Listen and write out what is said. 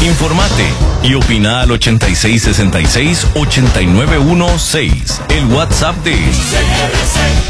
Informate y opina al 8666-8916. El WhatsApp de CRC.